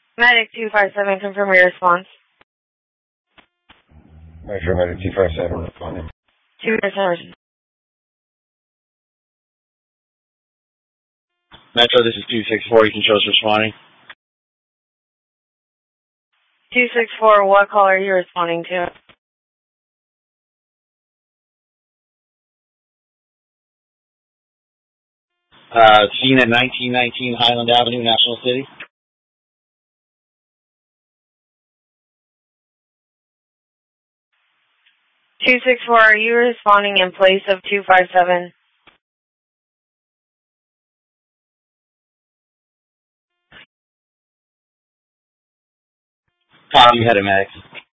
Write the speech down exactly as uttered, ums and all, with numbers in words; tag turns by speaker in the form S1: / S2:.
S1: Medic two five seven, confirm your response.
S2: Metro Medic two five seven, responding.
S1: two five seven.
S3: Metro, this is two six four, you can show us responding.
S1: two six four, what call are you responding to?
S3: Uh, scene at nineteen nineteen Highland Avenue, National City.
S1: two six four, are you responding in place of two five seven?
S3: Copy, head of medics.